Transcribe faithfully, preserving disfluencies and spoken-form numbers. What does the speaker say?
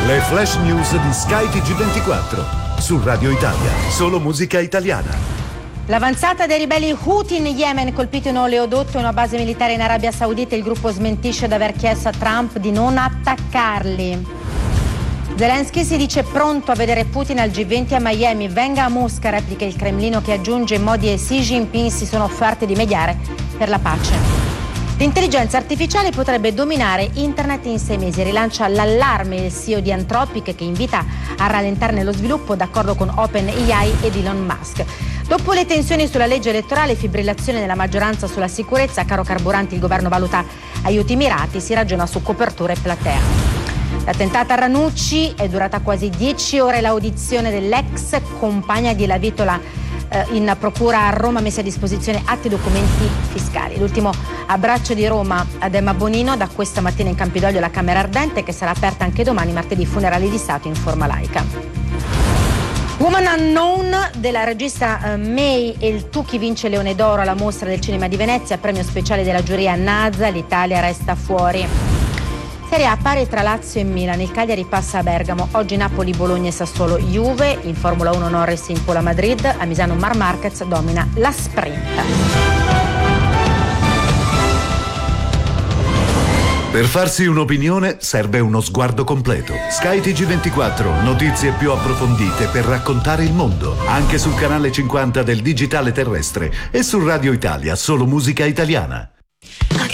Le flash news di Sky T G ventiquattro su Radio Italia, solo musica italiana. L'avanzata dei ribelli Houthi in Yemen, colpito un oleodotto e una base militare in Arabia Saudita. Il gruppo smentisce di aver chiesto a Trump di non attaccarli. Zelensky si dice pronto a vedere Putin al G venti a Miami. Venga a Mosca, replica il Cremlino, che aggiunge Modi e Xi Jinping si sono offerti di mediare per la pace. L'intelligenza artificiale potrebbe dominare internet in sei mesi, rilancia l'allarme il C E O di Anthropic, che invita a rallentarne lo sviluppo d'accordo con OpenAI ed Elon Musk. Dopo le tensioni sulla legge elettorale, fibrillazione nella maggioranza sulla sicurezza, caro carburanti, il governo valuta aiuti mirati, si ragiona su coperture platea. L'attentato a Ranucci è durata quasi dieci ore l'audizione dell'ex compagna di Lavitola in procura a Roma, messi a disposizione atti e documenti fiscali. L'ultimo abbraccio di Roma ad Emma Bonino, da questa mattina in Campidoglio la Camera Ardente, che sarà aperta anche domani, martedì, funerali di Stato in forma laica. Woman Unknown della regista May e il Tu chi vince Leone d'Oro alla Mostra del Cinema di Venezia, premio speciale della giuria Nazza, l'Italia resta fuori. Serie A pari tra Lazio e Milan, il Cagliari passa a Bergamo, oggi Napoli, Bologna e Sassuolo, Juve, in Formula uno Norris in pole a Madrid, a Misano Marc Marquez domina la sprint. Per farsi un'opinione serve uno sguardo completo. Sky T G ventiquattro, notizie più approfondite per raccontare il mondo, anche sul canale cinquanta del digitale terrestre e su Radio Italia, solo musica italiana.